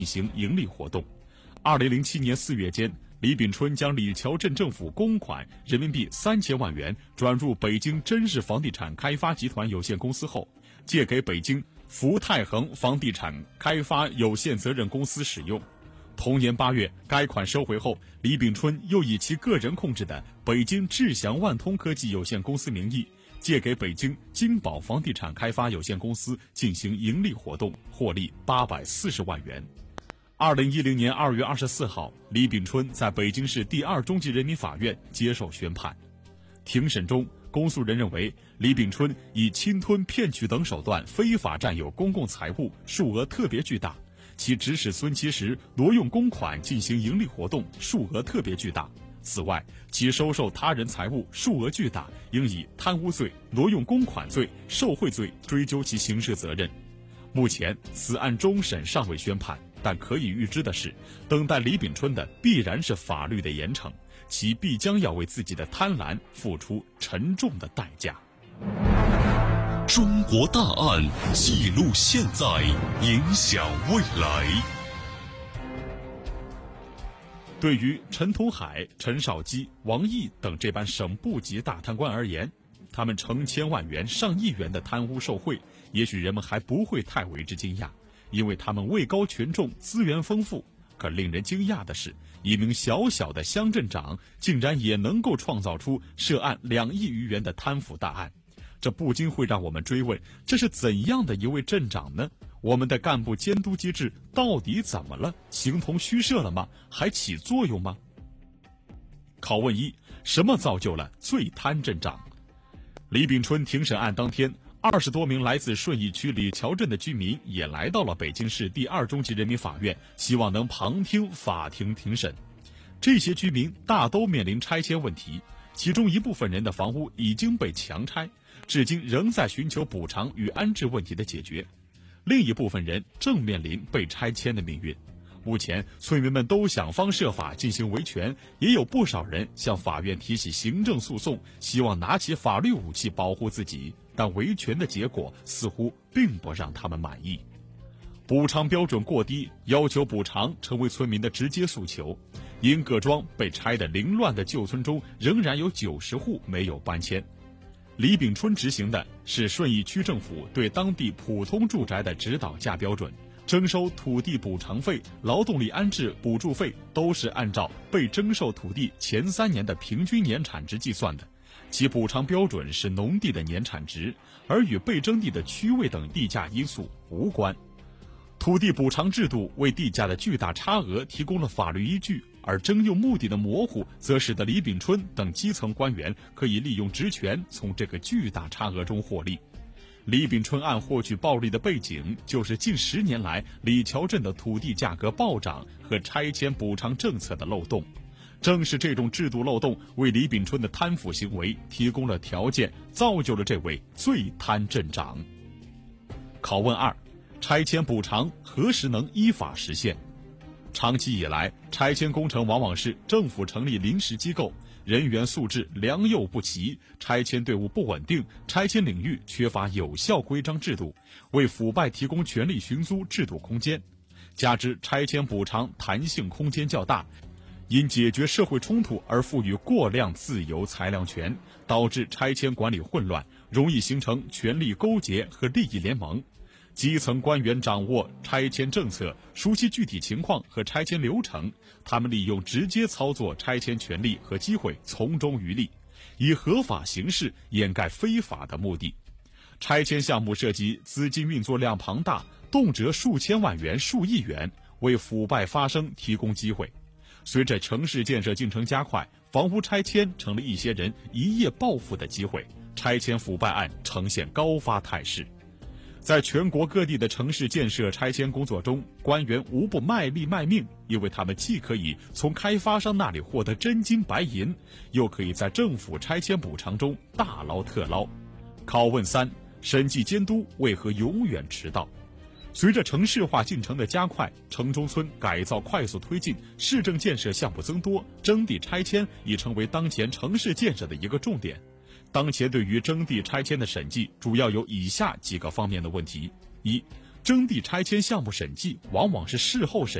行盈利活动。2007年4月间，李炳春将李桥镇政府公款人民币3000万元转入北京真实房地产开发集团有限公司后，借给北京福泰恒房地产开发有限责任公司使用。同年8月，该款收回后，李炳春又以其个人控制的北京智祥万通科技有限公司名义，借给北京金宝房地产开发有限公司进行盈利活动，获利840万元。2010年2月24号，李炳春在北京市第2中级人民法院接受宣判。庭审中，公诉人认为，李炳春以侵吞、骗取等手段非法占有公共财物，数额特别巨大。其指使孙其时挪用公款进行盈利活动，数额特别巨大。此外，其收受他人财物数额巨大，应以贪污罪、挪用公款罪、受贿罪追究其刑事责任。目前，此案终审尚未宣判，但可以预知的是，等待李炳春的必然是法律的严惩，其必将要为自己的贪婪付出沉重的代价。 中国大案记录现在，影响未来。 对于陈同海、陈少基、王毅等这般省部级大贪官而言，他们成千万元、上亿元的贪污受贿，也许人们还不会太为之惊讶，因为他们位高权重、资源丰富。可令人惊讶的是，一名小小的乡镇长竟然也能够创造出涉案2亿余元的贪腐大案。这不禁会让我们追问，这是怎样的一位镇长呢？我们的干部监督机制到底怎么了？形同虚设了吗？还起作用吗？拷问1：什么造就了最贪镇长？李炳春庭审案当天，20多名来自顺义区李桥镇的居民也来到了北京市第2中级人民法院，希望能旁听法庭庭审。这些居民大都面临拆迁问题，其中一部分人的房屋已经被强拆，至今仍在寻求补偿与安置问题的解决。另一部分人正面临被拆迁的命运。目前，村民们都想方设法进行维权，也有不少人向法院提起行政诉讼，希望拿起法律武器保护自己，但维权的结果似乎并不让他们满意。补偿标准过低，要求补偿成为村民的直接诉求。因各庄被拆得凌乱的旧村中，仍然有90户没有搬迁。李炳春执行的是顺义区政府对当地普通住宅的指导价标准，征收土地补偿费、劳动力安置补助费都是按照被征收土地前3年的平均年产值计算的，其补偿标准是农地的年产值，而与被征地的区位等地价因素无关。土地补偿制度为地价的巨大差额提供了法律依据，而征用目的的模糊，则使得李炳春等基层官员可以利用职权从这个巨大差额中获利。李炳春案获取暴利的背景，就是近10年来李桥镇的土地价格暴涨和拆迁补偿政策的漏洞。正是这种制度漏洞，为李炳春的贪腐行为提供了条件，造就了这位最贪镇长。拷问2：拆迁补偿何时能依法实现？长期以来，拆迁工程往往是政府成立临时机构，人员素质良莠不齐，拆迁队伍不稳定，拆迁领域缺乏有效规章制度，为腐败提供权力寻租制度空间。加之拆迁补偿弹性空间较大，因解决社会冲突而赋予过量自由裁量权，导致拆迁管理混乱，容易形成权力勾结和利益联盟。基层官员掌握拆迁政策，熟悉具体情况和拆迁流程，他们利用直接操作拆迁权利和机会，从中渔利，以合法形式掩盖非法的目的。拆迁项目涉及资金运作量庞大，动辄数千万元、数亿元，为腐败发生提供机会。随着城市建设进程加快，房屋拆迁成了一些人一夜暴富的机会，拆迁腐败案呈现高发态势。在全国各地的城市建设拆迁工作中，官员无不卖力卖命，因为他们既可以从开发商那里获得真金白银，又可以在政府拆迁补偿中大捞特捞。拷问3：审计监督为何永远迟到？随着城市化进程的加快，城中村改造快速推进，市政建设项目增多，征地拆迁已成为当前城市建设的一个重点。当前对于征地拆迁的审计主要有以下几个方面的问题：1. 征地拆迁项目审计往往是事后审